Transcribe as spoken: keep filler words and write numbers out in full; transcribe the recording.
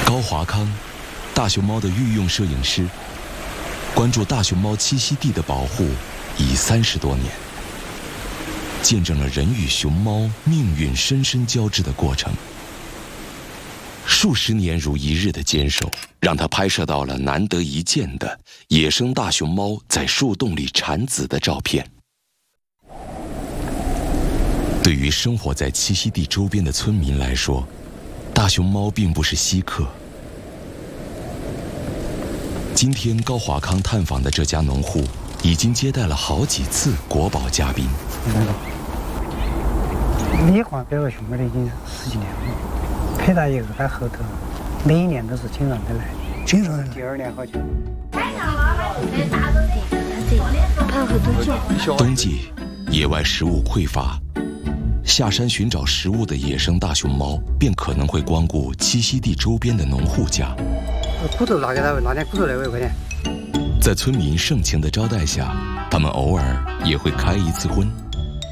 高华康，大熊猫的御用摄影师，关注大熊猫栖息地的保护已三十多年，见证了人与熊猫命运深深交织的过程。数十年如一日的坚守，让他拍摄到了难得一见的野生大熊猫在树洞里产子的照片。对于生活在栖息地周边的村民来说，大熊猫并不是稀客。今天高华康探访的这家农户，已经接待了好几次国宝嘉宾。 李焕这个熊猫的已经十几年了，陪他一个在后头，每一年都是经常的来，经常第二年好久。 冬季，野外食物匮乏，下山寻找食物的野生大熊猫便可能会光顾栖息地周边的农户家。 骨头拿给他，拿点骨头来喂，快点。 在村民盛情的招待下，他们偶尔也会开一次荤。